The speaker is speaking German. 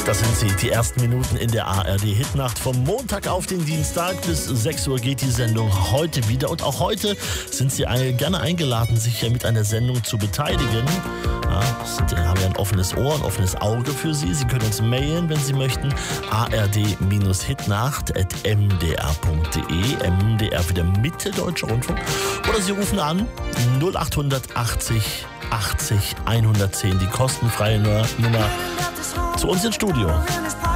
Das sind sie, die ersten Minuten in der ARD-Hitnacht. Vom Montag auf den Dienstag bis 6 Uhr geht die Sendung heute wieder. Und auch heute sind Sie gerne eingeladen, sich mit an der Sendung zu beteiligen. Ja, wir haben ja ein offenes Ohr, ein offenes Auge für Sie. Sie können uns mailen, wenn Sie möchten. ard-hitnacht@mdr.de. MDR für der Mitteldeutsche Rundfunk. Oder Sie rufen an 0800 80 80 110, die kostenfreie Nummer zu uns ins Studio.